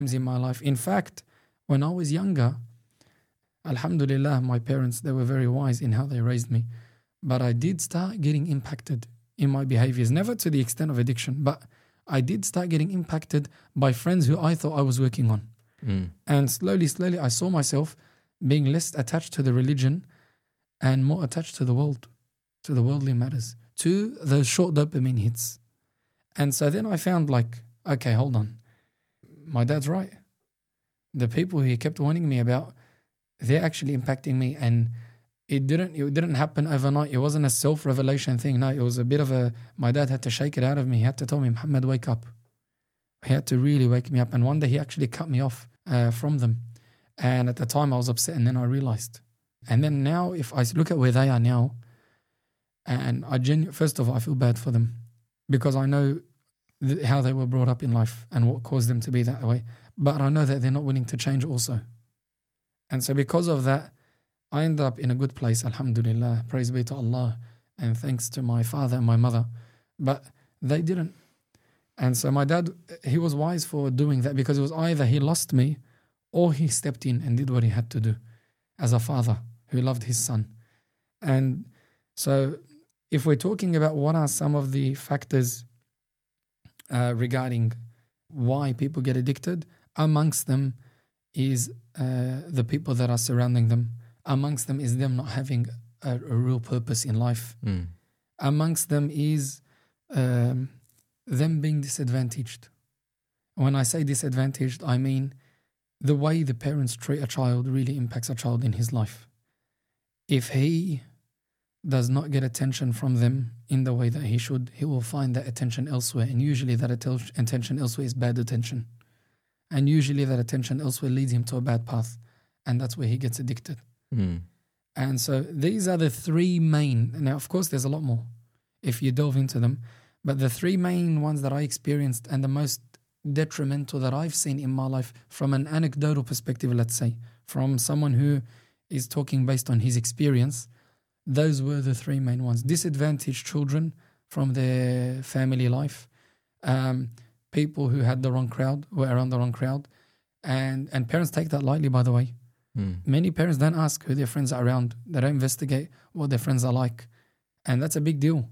in my life. In fact, when I was younger, alhamdulillah, my parents, they were very wise in how they raised me. But I did start getting impacted in my behaviors, never to the extent of addiction, but I did start getting impacted by friends who I thought I was working on. And slowly, I saw myself being less attached to the religion and more attached to the world, to the worldly matters, to those short dopamine hits. And so then I found like, okay, hold on. My dad's right. The people he kept warning me about, they're actually impacting me. And it didn't happen overnight. It wasn't a self-revelation thing. No, it was a bit of my dad had to shake it out of me. He had to tell me, Muhammad, wake up. He had to really wake me up. And one day he actually cut me off from them. And at the time I was upset, and then I realized. And then now if I look at where they are now, and first of all, I feel bad for them because I know how they were brought up in life and what caused them to be that way. But I know that they're not willing to change also. And so because of that, I ended up in a good place, alhamdulillah, praise be to Allah, and thanks to my father and my mother. But they didn't. And so my dad, he was wise for doing that because it was either he lost me or he stepped in and did what he had to do as a father who loved his son. And so if we're talking about what are some of the factors regarding why people get addicted, amongst them is the people that are surrounding them. Amongst them is them not having a real purpose in life. Amongst them is them being disadvantaged. When I say disadvantaged, I mean the way the parents treat a child really impacts a child in his life. If he does not get attention from them in the way that he should, he will find that attention elsewhere. And usually that attention elsewhere is bad attention. And usually that attention elsewhere leads him to a bad path. And that's where he gets addicted. And so these are the three main. Now, of course, there's a lot more if you delve into them. But the three main ones that I experienced and the most detrimental that I've seen in my life from an anecdotal perspective, let's say, from someone who is talking based on his experience, those were the three main ones. Disadvantaged children from their family life, people who had the wrong crowd, were around the wrong crowd, and parents take that lightly, by the way. Many parents don't ask who their friends are around. They don't investigate what their friends are like. And that's a big deal.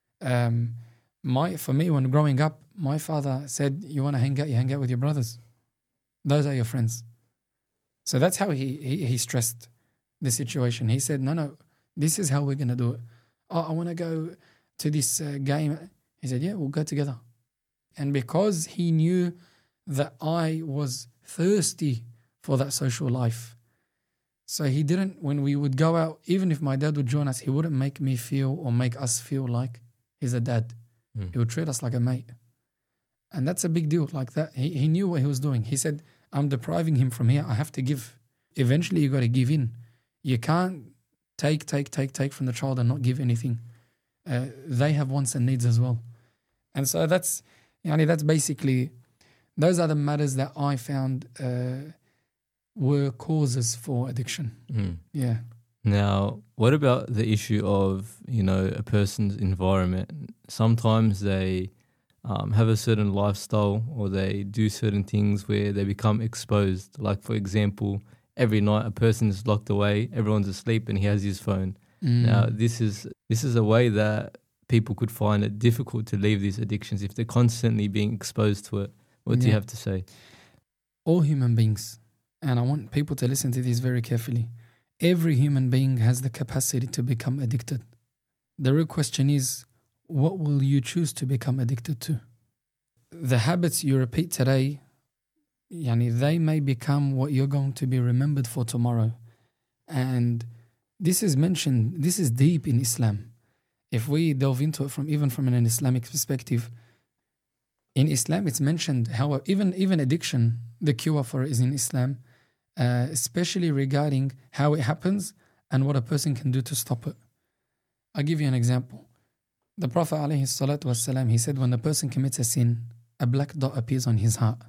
For me, when growing up, my father said, you want to hang out, you hang out with your brothers. Those are your friends. So that's how he stressed the situation. He said, no, this is how we're going to do it. Oh, I want to go to this game. He said, yeah, we'll go together. And because he knew that I was thirsty for that social life, so he didn't, when we would go out, even if my dad would join us, he wouldn't make me feel or make us feel like he's a dad. He would treat us like a mate. And that's a big deal like that. He knew what he was doing. He said, I'm depriving him from here. I have to give. Eventually, you got to give in. You can't take from the child and not give anything. They have wants and needs as well. And so that's basically, those are the matters that I found were causes for addiction. Yeah. Now, what about the issue of, a person's environment? Sometimes they have a certain lifestyle or they do certain things where they become exposed. Like, for example, every night a person is locked away, everyone's asleep and he has his phone. Now, this is a way that people could find it difficult to leave these addictions if they're constantly being exposed to it. What do you have to say? All human beings, and I want people to listen to this very carefully, every human being has the capacity to become addicted. The real question is, what will you choose to become addicted to? The habits you repeat today, they may become what you're going to be remembered for tomorrow. And this is mentioned, this is deep in Islam. If we delve into it from an Islamic perspective, in Islam it's mentioned how even addiction, the cure for it is in Islam, especially regarding how it happens and what a person can do to stop it. I'll give you an example. The Prophet ﷺ, he said, when the person commits a sin, a black dot appears on his heart.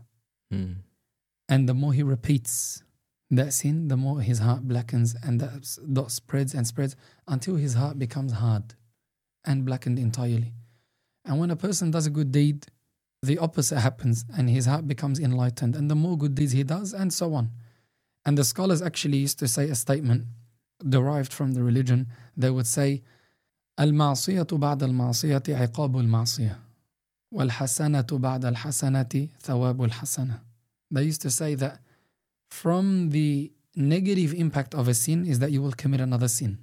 And the more he repeats that sin, the more his heart blackens, and that dot spreads and spreads until his heart becomes hard and blackened entirely. And when a person does a good deed, the opposite happens and his heart becomes enlightened, and the more good deeds he does, and so on. And the scholars actually used to say a statement derived from the religion. They would say, المعصية بعد المعصية عقاب المعصية والحسنة بعد الحسنة ثواب الحسنة. They used to say that from the negative impact of a sin is that you will commit another sin.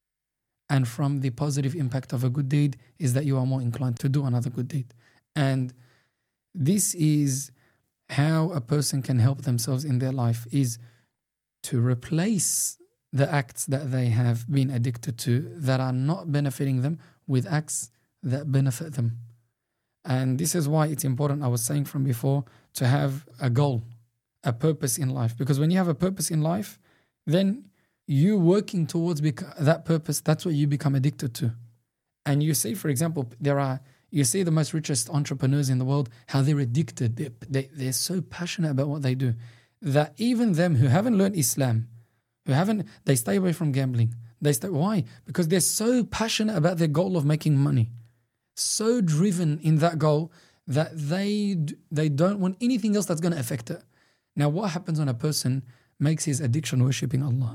And from the positive impact of a good deed is that you are more inclined to do another good deed. And this is how a person can help themselves in their life, is to replace the acts that they have been addicted to that are not benefiting them with acts that benefit them. And this is why it's important, I was saying from before, to have a goal, a purpose in life. Because when you have a purpose in life, then you working towards that purpose, that's what you become addicted to. And you see, for example, you see the most richest entrepreneurs in the world, how they're addicted. They're so passionate about what they do that even them who haven't learned Islam, they stay away from gambling. Why? Because they're so passionate about their goal of making money, so driven in that goal that they don't want anything else that's going to affect it. Now, what happens when a person makes his addiction worshipping Allah,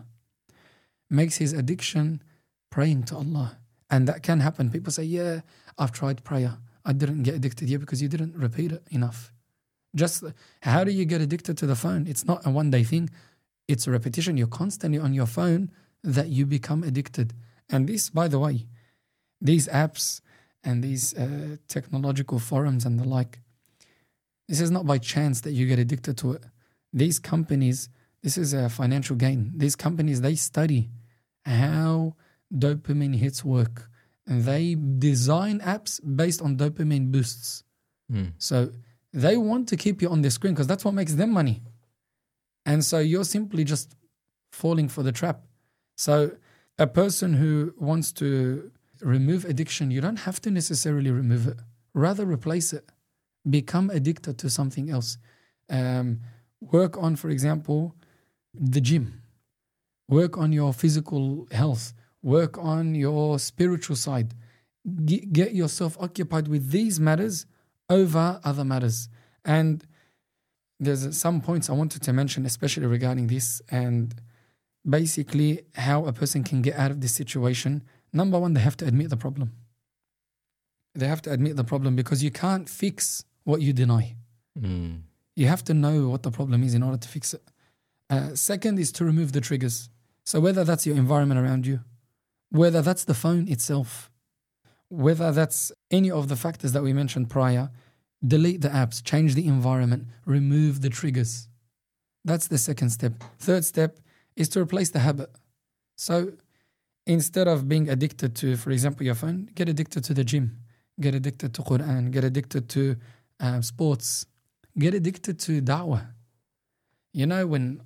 makes his addiction praying to Allah? And that can happen. People say, yeah, I've tried prayer. I didn't get addicted. Yeah, because you didn't repeat it enough. Just how do you get addicted to the phone? It's not a one-day thing. It's a repetition. You're constantly on your phone that you become addicted. And this, by the way, these apps and these technological forums and the like, this is not by chance that you get addicted to it. These companies, this is a financial gain. These companies, they study how dopamine hits work. And they design apps based on dopamine boosts. So they want to keep you on the screen because that's what makes them money. And so you're simply just falling for the trap. So a person who wants to remove addiction, you don't have to necessarily remove it. Rather replace it. Become addicted to something else. Work on, for example, the gym. Work on your physical health. Work on your spiritual side. Get yourself occupied with these matters over other matters. And there's some points I wanted to mention, especially regarding this, and basically how a person can get out of this situation. Number one, they have to admit the problem. They have to admit the problem because you can't fix what you deny. You have to know what the problem is in order to fix it. Second is to remove the triggers. So whether that's your environment around you, whether that's the phone itself, whether that's any of the factors that we mentioned prior, delete the apps, change the environment, remove the triggers. That's the second step. Third step is to replace the habit. So instead of being addicted to, for example, your phone, get addicted to the gym, get addicted to Quran, get addicted to sports, get addicted to da'wah. You know, when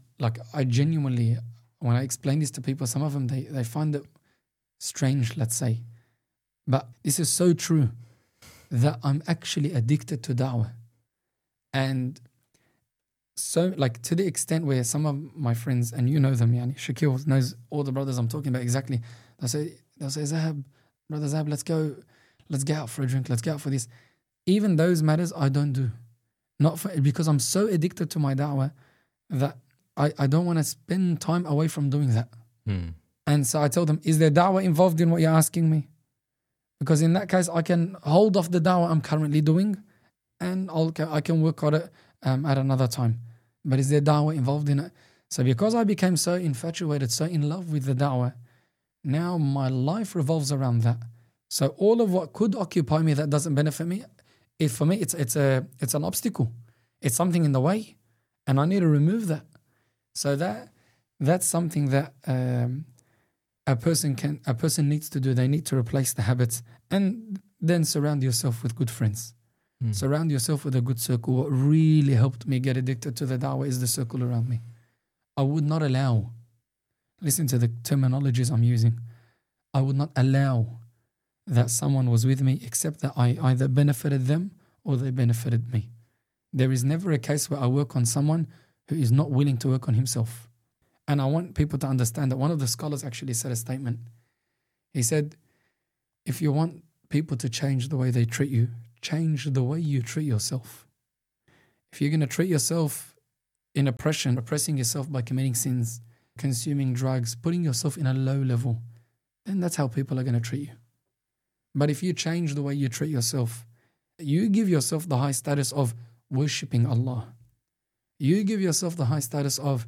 I explain this to people, some of them, they find it strange, let's say. But this is so true that I'm actually addicted to da'wah. And so, to the extent where some of my friends, and you know them, Yani, Shakil knows all the brothers I'm talking about exactly. They'll say, Zahab, brother Zahab, let's get out for a drink, let's get out for this. Even those matters I don't do. Because I'm so addicted to my da'wah that I don't want to spend time away from doing that. And so I tell them, is there da'wah involved in what you're asking me? Because in that case, I can hold off the da'wah I'm currently doing and I can work on it at another time. But is there da'wah involved in it? So because I became so infatuated, so in love with the da'wah, now my life revolves around that. So all of what could occupy me that doesn't benefit me, for me, it's an obstacle. It's something in the way, and I need to remove that. So that's something that a person needs to do. They need to replace the habits, and then surround yourself with good friends. Surround yourself with a good circle. What really helped me get addicted to the da'wah is the circle around me. I would not allow, listen to the terminologies I'm using, I would not allow that someone was with me except that I either benefited them or they benefited me. There is never a case where I work on someone who is not willing to work on himself. And I want people to understand that one of the scholars actually said a statement. He said, if you want people to change the way they treat you, change the way you treat yourself. If you're going to treat yourself in oppression, oppressing yourself by committing sins, consuming drugs, putting yourself in a low level, then that's how people are going to treat you. But if you change the way you treat yourself, you give yourself the high status of worshipping Allah. You give yourself the high status of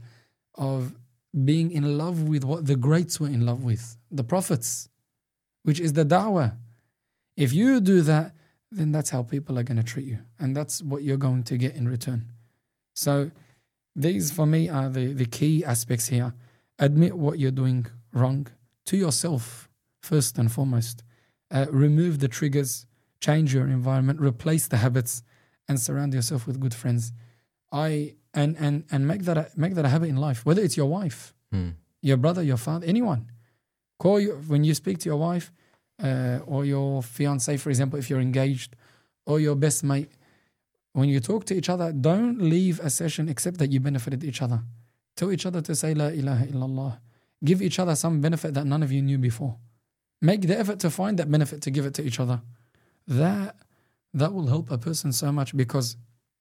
being in love with what the greats were in love with, the prophets, which is the da'wah. If you do that, then that's how people are going to treat you. And that's what you're going to get in return. So these for me are the key aspects here. Admit what you're doing wrong to yourself, first and foremost. Remove the triggers, change your environment, replace the habits, and surround yourself with good friends. And make that a habit in life, whether it's your wife, your brother, your father, anyone. Call you when you speak to your wife or your fiance, for example, if you're engaged, or your best mate. When you talk to each other, don't leave a session except that you benefited each other. Tell each other to say La ilaha illallah. Give each other some benefit that none of you knew before. Make the effort to find that benefit to give it to each other. That will help a person so much, because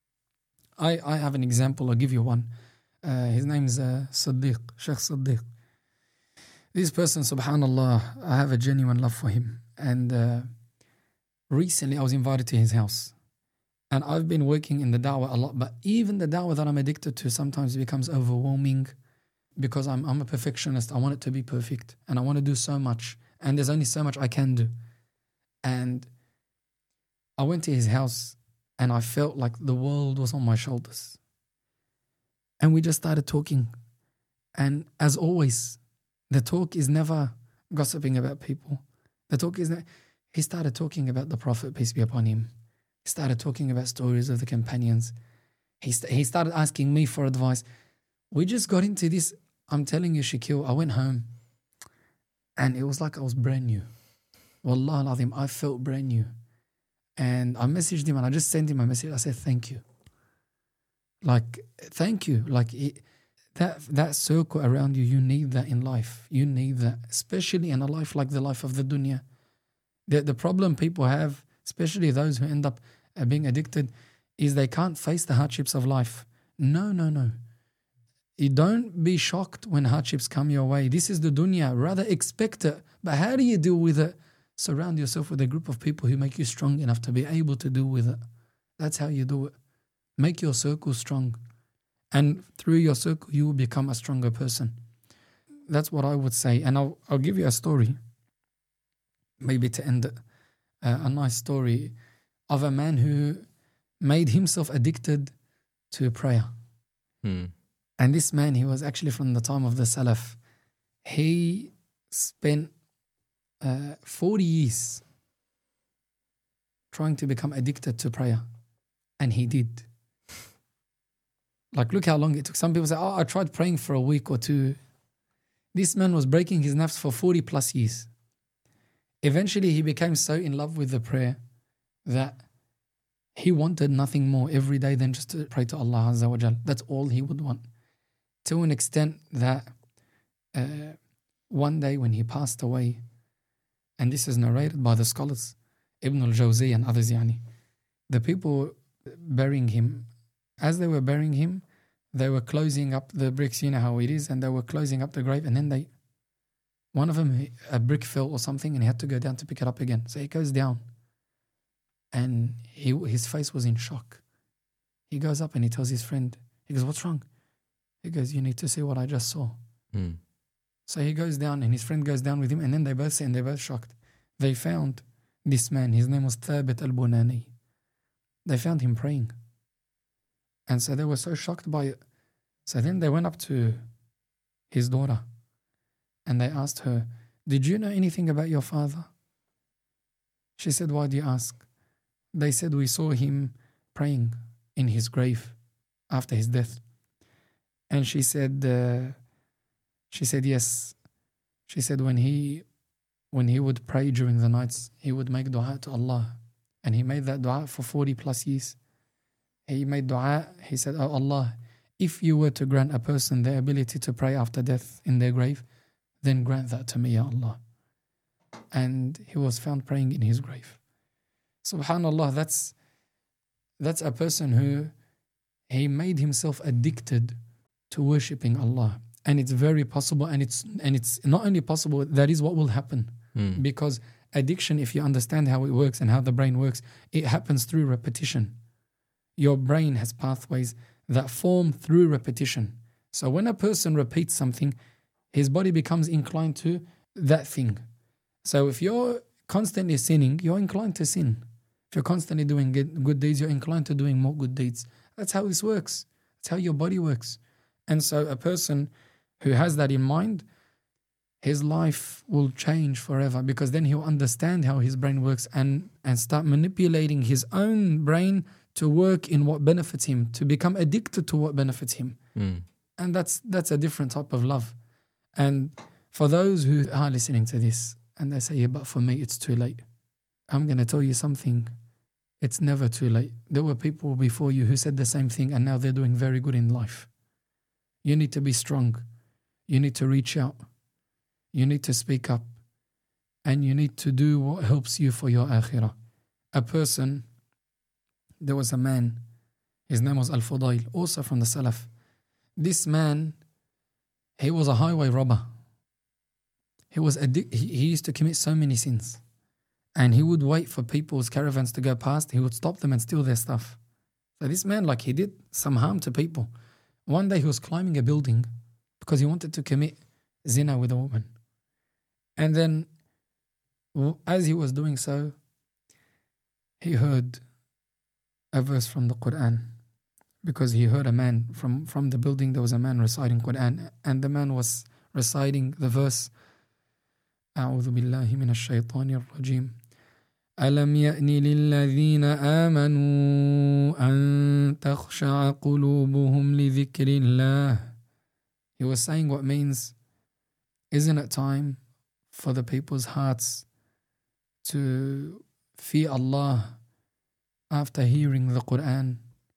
I have an example. I'll give you one. His name is Siddiq, Sheikh Siddiq. This person, subhanallah, I have a genuine love for him. And recently I was invited to his house. And I've been working in the da'wah a lot, but even the da'wah that I'm addicted to sometimes becomes overwhelming, because I'm a perfectionist. I want it to be perfect, and I want to do so much, and there's only so much I can do. And I went to his house, and I felt like the world was on my shoulders. And we just started talking. And as always, the talk is never gossiping about people. The talk is not. He started talking about the Prophet, peace be upon him. He started talking about stories of the companions. He started asking me for advice. We just got into this. I'm telling you, Shakil, I went home and it was like I was brand new. Wallah al-Azim, I felt brand new. And I messaged him and I just sent him a message. I said, thank you. Like, thank you. Like, that circle around you, you need that in life. You need that, especially in a life like the life of the dunya. The problem people have, especially those who end up being addicted, is they can't face the hardships of life. No. You don't be shocked when hardships come your way. This is the dunya. Rather expect it. But how do you deal with it? Surround yourself with a group of people who make you strong enough to be able to deal with it. That's how you do it. Make your circle strong. And through your circle, you will become a stronger person. That's what I would say. And I'll give you a story, maybe to end it. A nice story of a man who made himself addicted to prayer. And this man, he was actually from the time of the Salaf. He spent 40 years trying to become addicted to prayer. And he did. Like, look how long it took. Some people say, I tried praying for a week or two. This man was breaking his nafs for 40 plus years. Eventually, he became so in love with the prayer that he wanted nothing more every day than just to pray to Allah Azza wa Jal. That's all he would want. To an extent that one day when he passed away, and this is narrated by the scholars, Ibn al-Jawzi and others, the people burying him, as they were burying him, they were closing up the bricks, you know how it is, and they were closing up the grave, and then one of them, a brick fell or something, and he had to go down to pick it up again. So he goes down, and his face was in shock. He goes up and he tells his friend, he goes, what's wrong? He goes, you need to see what I just saw. So he goes down, and his friend goes down with him, and then they both say, and they're both shocked. They found this man, his name was Thabit al-Bunani. They found him praying. And so they were so shocked by it. So then they went up to his daughter, and they asked her, did you know anything about your father? She said, why do you ask? They said, we saw him praying in his grave after his death. And she said, yes. She said, when he would pray during the nights, he would make dua to Allah. And he made that dua for 40 plus years. He made dua, he said, oh Allah, if you were to grant a person the ability to pray after death in their grave, then grant that to me, Ya Allah. And he was found praying in his grave. Subhanallah, that's a person who he made himself addicted to worshipping Allah. And it's very possible, and it's not only possible, that is what will happen. Because addiction, if you understand how it works and how the brain works, it happens through repetition. Your brain has pathways that form through repetition. So when a person repeats something, his body becomes inclined to that thing. So if you're constantly sinning, you're inclined to sin. If you're constantly doing good deeds, you're inclined to doing more good deeds. That's how this works. That's how your body works. And so a person who has that in mind, his life will change forever, because then he'll understand how his brain works and start manipulating his own brain to work in what benefits him, to become addicted to what benefits him. And that's a different type of love. And for those who are listening to this and they say, yeah, but for me it's too late, I'm going to tell you something. It's never too late. There were people before you who said the same thing, and now they're doing very good in life. You need to be strong. You need to reach out. You need to speak up. And you need to do what helps you for your akhirah. There was a man, his name was Al-Fudail, also from the Salaf. This man, he was a highway robber. He used to commit so many sins. And he would wait for people's caravans to go past. He would stop them and steal their stuff. So this man, he did some harm to people. One day he was climbing a building because he wanted to commit zina with a woman. And then as he was doing so, he heard a verse from the Quran, because he heard a man from the building. There was a man reciting Quran, and the man was reciting the verse, أعوذ بالله من الشيطان الرجيم ألم يأن للذين آمنوا أن تخشع قلوبهم لذكر الله. He was saying what means, isn't it time for the people's hearts to fear Allah after hearing the Quran?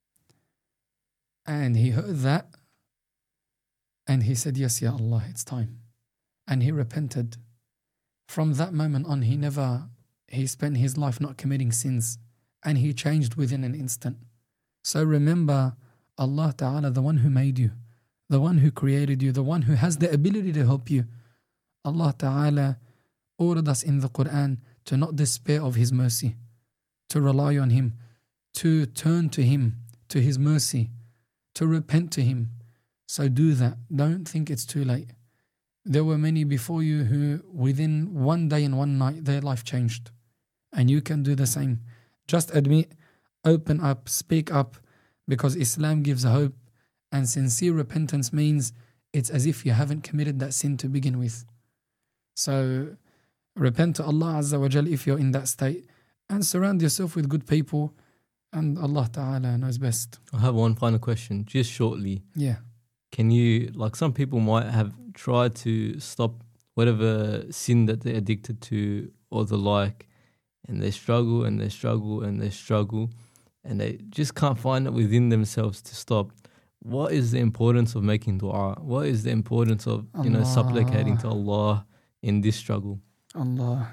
And he heard that, and he said, yes, Ya Allah, it's time. And he repented. From that moment on, he spent his life not committing sins, and he changed within an instant. So remember Allah Ta'ala, the one who made you, the one who created you, the one who has the ability to help you. Allah Ta'ala ordered us in the Quran to not despair of His mercy, to rely on Him, to turn to Him, to His mercy, to repent to Him. So do that. Don't think it's too late. There were many before you who within one day and one night their life changed. And you can do the same. Just admit, open up, speak up, because Islam gives hope, and sincere repentance means it's as if you haven't committed that sin to begin with. So repent to Allah Azza wa Jal if you're in that state, and surround yourself with good people, and Allah Ta'ala knows best. I have one final question, just shortly. Yeah. Can you, some people might have tried to stop whatever sin that they're addicted to or the like, and they struggle and they struggle and they struggle, and they just can't find it within themselves to stop. What is the importance of making dua? What is the importance of, supplicating to Allah in this struggle? Allah.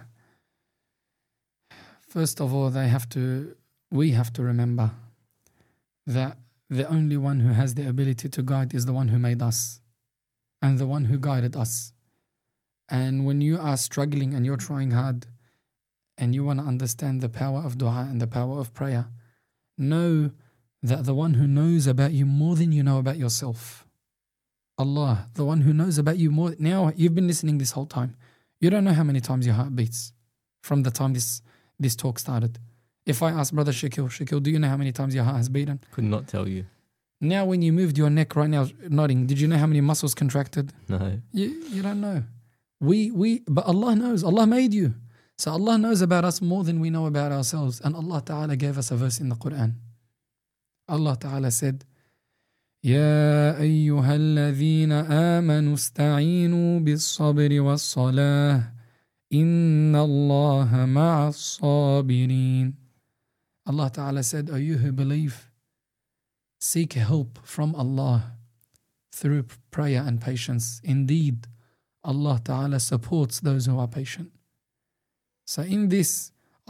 First of all, we have to remember that the only one who has the ability to guide is the one who made us and the one who guided us. And when you are struggling and you're trying hard and you want to understand the power of dua and the power of prayer, know that the one who knows about you more than you know about yourself, Allah, the one who knows about you more. Now, you've been listening this whole time. You don't know how many times your heart beats from the time this talk started. If I ask Brother Shakil, do you know how many times your heart has beaten? Could not tell you. Now when you moved your neck right now, nodding, did you know how many muscles contracted? No. You don't know. But Allah knows. Allah made you. So Allah knows about us more than we know about ourselves. And Allah Ta'ala gave us a verse in the Quran. Allah Ta'ala said, يا أيها الذين آمنوا استعينوا بالصبر والصلاة إن الله مع الصابرين. Allah Ta'ala said, O you who believe, seek help from Allah through prayer and patience. Indeed, Allah Ta'ala supports those who are patient. So in this,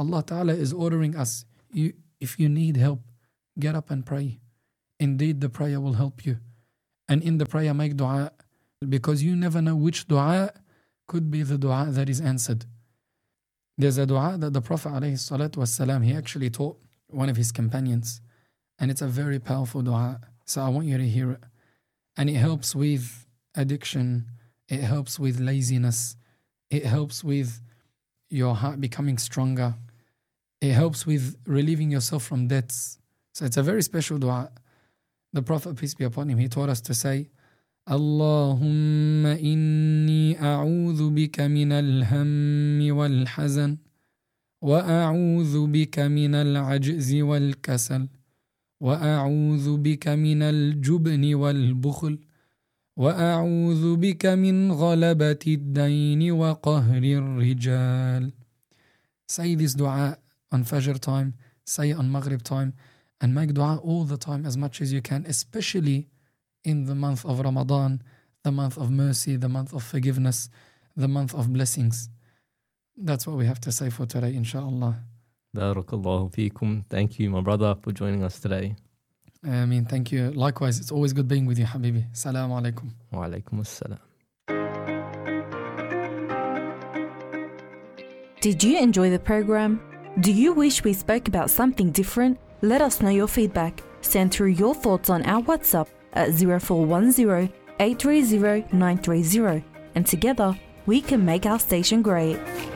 Allah Ta'ala is ordering us, if you need help, get up and pray. Indeed, the prayer will help you. And in the prayer, make dua, because you never know which dua could be the dua that is answered. There's a dua that the Prophet ﷺ, he actually taught one of his companions. And it's a very powerful dua. So I want you to hear it. And it helps with addiction. It helps with laziness. It helps with your heart becoming stronger. It helps with relieving yourself from debts. So it's a very special dua. The Prophet, peace be upon him, he taught us to say, Allahumma inni a'udhu bika min al-hammi wal-hazan wa a'udhu bika min al-ajzi wal-kasal wa a'udhu bika min al-jubni wal-bukhl wa a'udhu bika min ghalabati ad-dayni wa qahri ar-rijal. Say this dua on Fajr time, say it on Maghrib time, and make dua all the time as much as you can, especially in the month of Ramadan, the month of mercy, the month of forgiveness, the month of blessings. That's what we have to say for today, inshallah. Barakallahu feekum. Thank you, my brother, for joining us today. Ameen. Thank you. Likewise, it's always good being with you, Habibi. Assalamu alaikum. Wa alaikum assalam. Did you enjoy the program? Do you wish we spoke about something different? Let us know your feedback. Send through your thoughts on our WhatsApp at 0410 830 930, and together we can make our station great.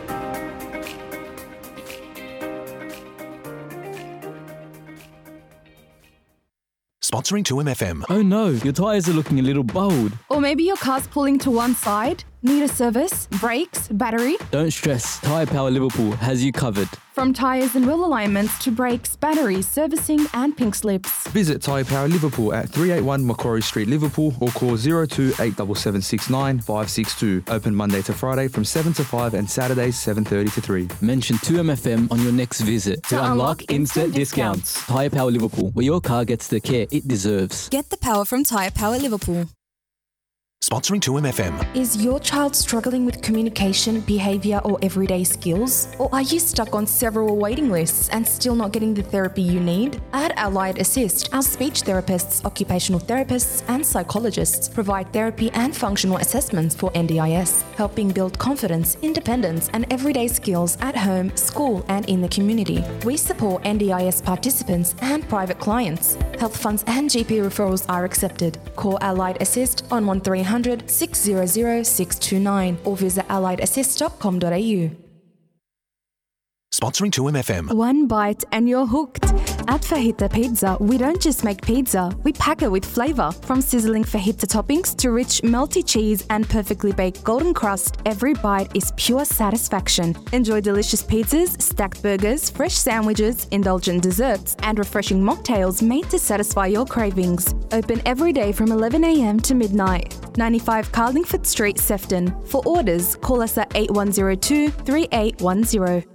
Sponsoring 2MFM. Oh no, your tyres are looking a little bold. Or maybe your car's pulling to one side, need a service, brakes, battery. Don't stress, Tyre Power Liverpool has you covered. From tyres and wheel alignments to brakes, batteries, servicing and pink slips. Visit Tyre Power Liverpool at 381 Macquarie Street, Liverpool, or call 02 87769 562. Open Monday to Friday from 7 to 5 and Saturdays 7:30 to 3. Mention 2MFM on your next visit To unlock instant discounts. Tyre Power Liverpool, where your car gets the care it deserves. Get the power from Tyre Power Liverpool. Sponsoring 2MFM. Is your child struggling with communication, behaviour or everyday skills? Or are you stuck on several waiting lists and still not getting the therapy you need? At Allied Assist, our speech therapists, occupational therapists and psychologists provide therapy and functional assessments for NDIS, helping build confidence, independence and everyday skills at home, school and in the community. We support NDIS participants and private clients. Health funds and GP referrals are accepted. Call Allied Assist on 1300 600 629 or visit alliedassist.com.au. Sponsoring 2MFM. One bite and you're hooked. At Fajita Pizza, we don't just make pizza, we pack it with flavour. From sizzling fajita toppings to rich melty cheese and perfectly baked golden crust, every bite is pure satisfaction. Enjoy delicious pizzas, stacked burgers, fresh sandwiches, indulgent desserts, and refreshing mocktails made to satisfy your cravings. Open every day from 11 a.m. to midnight. 95 Carlingford Street, Sefton. For orders, call us at 8102 3810.